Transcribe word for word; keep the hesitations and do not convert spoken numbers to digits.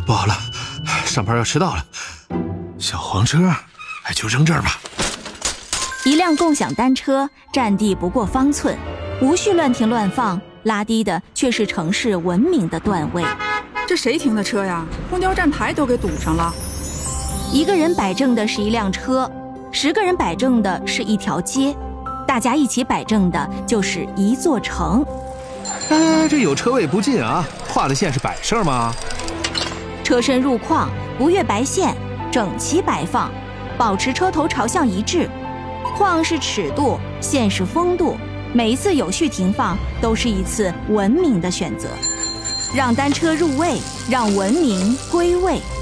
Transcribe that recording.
不好了，上班要迟到了。小黄车，哎，就扔这儿吧。 一辆共享单车占地不过方寸，无需乱停乱放，拉低的却是城市文明的段位。 这谁停的车呀？公交站牌都给堵上了。 一个人摆正的是一辆车，十个人摆正的是一条街，大家一起摆正的就是一座城。 哎，这有车位不进啊，画的线是摆设吗？ 车身入框，不越白线，整齐摆放，保持车头朝向一致。框是尺度，线是风度，每一次有序停放都是一次文明的选择。让单车入位，让文明归位。